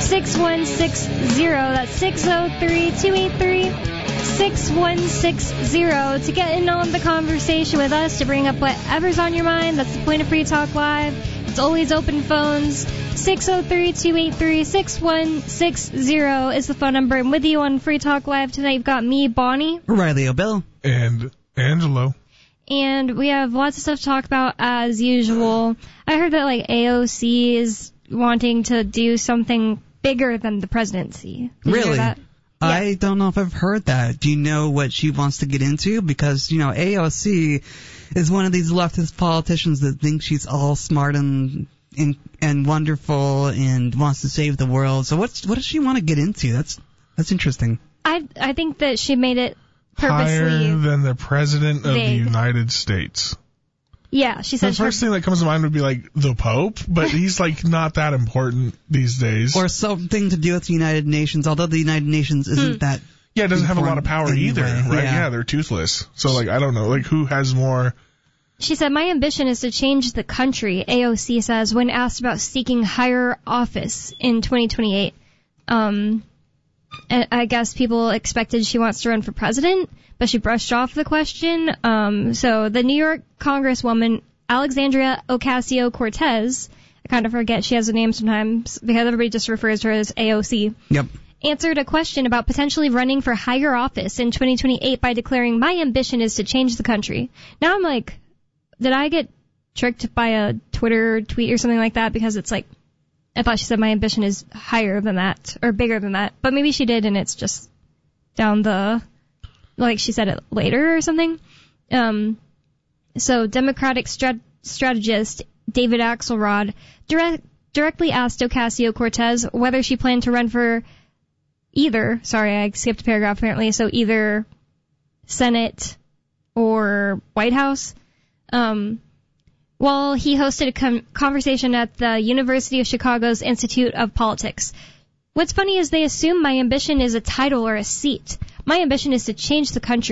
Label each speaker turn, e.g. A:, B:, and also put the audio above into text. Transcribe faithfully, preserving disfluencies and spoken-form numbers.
A: six one six zero. That's six oh three, two eight three, six one six zero to get in on the conversation with us, to bring up whatever's on your mind. That's the point of Free Talk Live. It's always open phones. six oh three, two eight three, six one six zero is the phone number. And with you on Free Talk Live tonight, you've got me, Bonnie.
B: Riley O'Bill.
C: And Angelo.
A: And we have lots of stuff to talk about as usual. I heard that, like, A O C is wanting to do something bigger than the presidency. Did
B: really?
A: You hear that? Yeah.
B: I don't know if I've heard that. Do you know what she wants to get into? Because, you know, A O C is one of these leftist politicians that think she's all smart and and, and wonderful and wants to save the world. So what's what does she want to get into? That's that's interesting.
A: I I think that she made it purposely
C: higher than the president of
A: vague.
C: the United States.
A: Yeah, she said
C: the first thing that comes to mind would be like the Pope, but he's like not that important these days.
B: Or something to do with the United Nations, although the United Nations isn't
A: hmm.
B: that.
C: Yeah, it doesn't have a lot of power
B: anyway.
C: either, right?
B: Yeah.
C: yeah, they're toothless. So like I don't know, like who has more.
A: She said, my ambition is to change the country, A O C says, when asked about seeking higher office in twenty twenty-eight. Um, and I guess people expected she wants to run for president, but she brushed off the question. Um, so the New York Congresswoman, Alexandria Ocasio-Cortez, I kind of forget she has a name sometimes because everybody just refers to her as A O C.
B: Yep.
A: Answered a question about potentially running for higher office in twenty twenty-eight by declaring, my ambition is to change the country. Now I'm like, did I get tricked by a Twitter tweet or something like that? Because it's like, I thought she said my ambition is higher than that, or bigger than that. But maybe she did, and it's just down the, like she said it later or something. Um, so Democratic strat- strategist David Axelrod direct, directly asked Ocasio-Cortez whether she planned to run for either, sorry, I skipped a paragraph apparently, so either Senate or White House. Um, while he hosted a com- conversation at the University of Chicago's Institute of Politics. What's funny is they assume my ambition is a title or a seat. My ambition is to change the country.